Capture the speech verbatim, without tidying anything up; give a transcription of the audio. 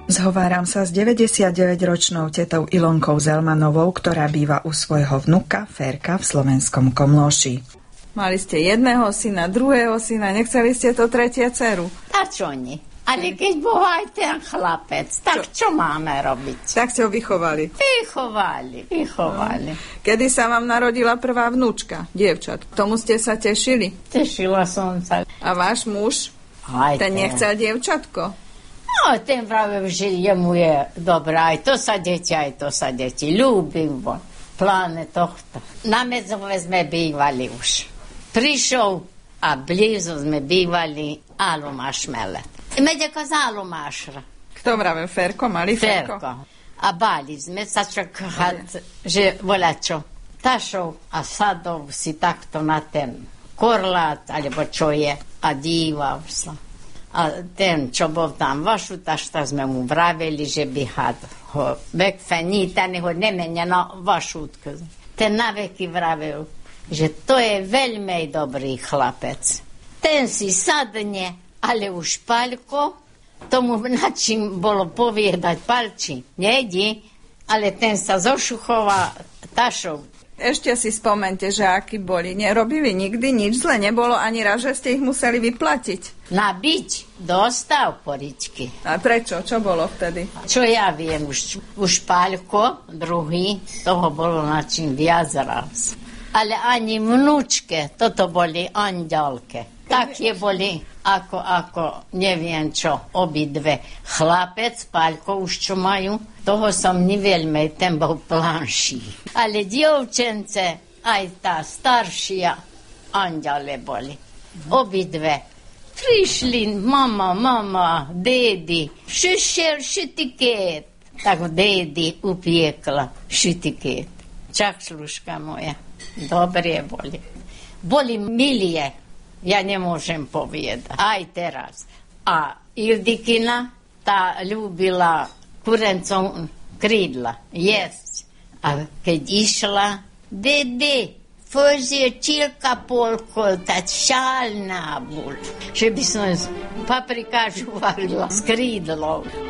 Zhováram sa s deväťdesiatdeväťročnou tetou Ilonkou Zelmanovou, ktorá býva u svojho vnuka Ferka v slovenskom Komlóši. Mali ste jedného syna, druhého syna, nechceli ste to tretie dceru? A čo nie? Ale keď bol aj ten chlapec, tak čo, čo máme robiť? Tak ste ho vychovali? Vychovali, vychovali. Kedy sa vám narodila prvá vnúčka, dievčat? Tomu ste sa tešili? Tešila som sa. A váš muž? Aj ten to. Nechcel dievčatko? No, ten pravil, že jemu je dobré, aj to sa deti, aj to sa deti. Ľúbim ho. Pláne tohto. Na Medzove sme bývali už. Prišiel a blízo sme bývali Alumáš Melet. Meď ako z Alumášra. Kto vravil? Ferko? Malý Ferko? Ferko. A báli sme sa čakať, že volačo. Tašov a sadov si takto na ten korlát, alebo čo je, a díval sa. A ten, čo bol tam vašu, tašta sme mu vravili, že by had ho vekfenita, neho nemenia na vašutku. Ten naveky vravil, že to je veľmi dobrý chlapec. Ten si sadne, ale už Paľko, tomu načím bolo povedať palči, nejdi, ale ten sa zošuchoval tašov. Ešte si spomente, že akí boli. Nerobili nikdy nič zle, nebolo ani raz, že ste ich museli vyplatiť. Nabiť, dostal poričky. A prečo? Čo bolo vtedy? Čo ja viem, už, už Paľko, druhý, toho bolo na čím viac raz. Ale ani vnúčke, toto boli andelke. Také boli, ako, ako, neviem čo, obidve. Chlapec, Paľko už čo majú, toho som neveľmi, ten bol planší. Ale dievčence, aj tá staršia, andele boli. Obidve. Prišli, mama, mama, dedi, šišel šitiket. Tak dedi upiekla šitiket. Čak, sluška moja, dobre boli. Boli milie. Ja nemôžem povedať. Aj teraz. A Ildikina, tá ľúbila kurencom krídla jesť. A keď išla, dede, fôže čilka polkoltať šál nábul. Že by som paprikážu varila s krídlou.